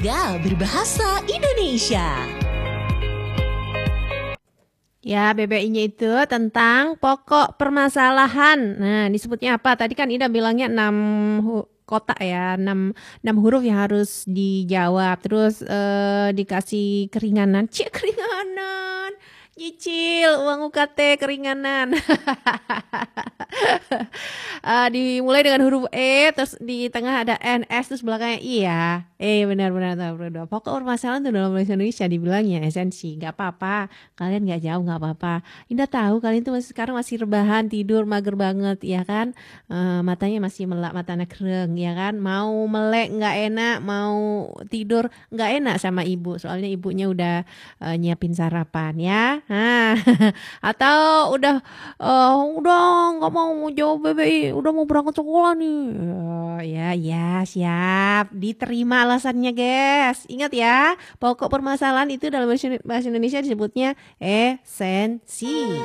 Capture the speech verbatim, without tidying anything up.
bangga berbahasa Indonesia. Ya, B B I-nya itu tentang pokok permasalahan. Nah, disebutnya apa? Tadi kan Ida bilangnya enam hu- kotak ya, enam enam huruf yang harus dijawab. Terus eh, dikasih keringanan. Cik, keringanan. Nyicil uang U K T keringanan. Eh, dimulai dengan huruf E, terus di tengah ada N, S, terus belakangnya I ya. Eh, benar-benar tahu berdua. Pokok permasalahan itu dalam bahasa Indonesia dibilangnya esensi. Gak apa-apa, kalian gak jauh gak apa-apa. Indah tahu kalian tuh masih, sekarang masih rebahan, tidur, mager banget, ya kan? Eh, matanya masih melak, matanya kereng, ya kan? Mau melek gak enak, mau tidur gak enak sama ibu. Soalnya ibunya udah eh, nyiapin sarapan ya. Nah, atau udah eh, udah nggak mau mau jawab B B I, udah mau berangkat sekolah nih. Oh, ya ya siap, diterima alasannya guys. Ingat ya, pokok permasalahan itu dalam bahasa bahasa Indonesia disebutnya esensi.